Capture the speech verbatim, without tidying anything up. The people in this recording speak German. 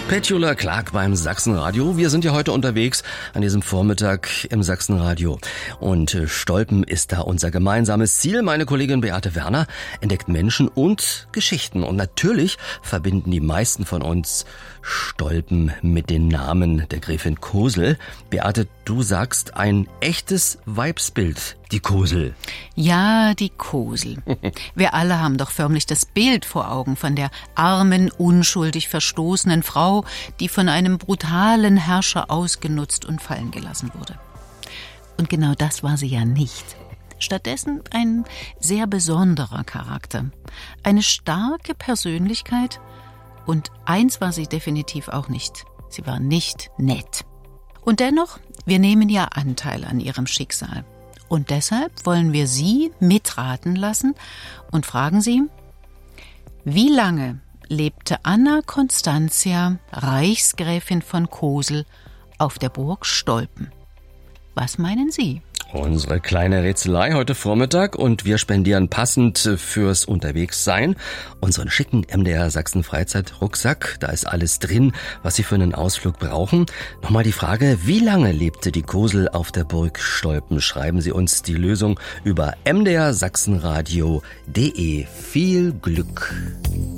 Petula Clark beim Sachsenradio. Wir sind ja heute unterwegs an diesem Vormittag im Sachsenradio. Und Stolpen ist da unser gemeinsames Ziel. Meine Kollegin Beate Werner entdeckt Menschen und Geschichten. Und natürlich verbinden die meisten von uns Stolpen mit den Namen der Gräfin Kosel. Beate, du sagst ein echtes Weibsbild, die Kosel. Ja, die Kosel. Wir alle haben doch förmlich das Bild vor Augen von der armen, unschuldig verstoßenen Frau, die von einem brutalen Herrscher ausgenutzt und fallen gelassen wurde. Und genau das war sie ja nicht. Stattdessen ein sehr besonderer Charakter, eine starke Persönlichkeit. Und eins war sie definitiv auch nicht. Sie war nicht nett. Und dennoch, wir nehmen ja Anteil an ihrem Schicksal. Und deshalb wollen wir Sie mitraten lassen und fragen Sie, wie lange lebte Anna Constantia, Reichsgräfin von Kosel, auf der Burg Stolpen? Was meinen Sie? Unsere kleine Rätselei heute Vormittag und wir spendieren passend fürs Unterwegssein unseren schicken M D R Sachsen Freizeit Rucksack. Da ist alles drin, was Sie für einen Ausflug brauchen. Nochmal die Frage, wie lange lebte die Kosel auf der Burg Stolpen? Schreiben Sie uns die Lösung über m d r sachsenradio punkt d e. Viel Glück!